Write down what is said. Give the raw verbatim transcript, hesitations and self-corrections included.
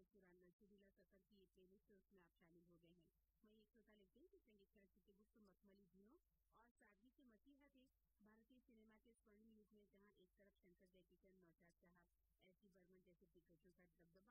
पुराना सुरीला सफर की ये प्लेलिस्ट है, उसमें आप शामिल हो गए हैं। वहीं एक श्रोता लिखते हैं कि संगीत चलचित्र गुप्त मखमली दिनों और सादगी के मसीहा थे भारतीय सिनेमा के स्वर्णिम युग में, जहां एक तरफ शंकर जयकिशन, नौशाद साहब, एस डी बर्मन जैसे दिग्गजों का दबदबा